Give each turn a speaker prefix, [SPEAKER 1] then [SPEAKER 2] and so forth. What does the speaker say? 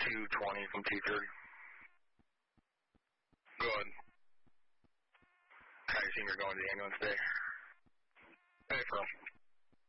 [SPEAKER 1] 220 from 230. Go ahead. I assume you're going to the ambulance today. Hey, Phil.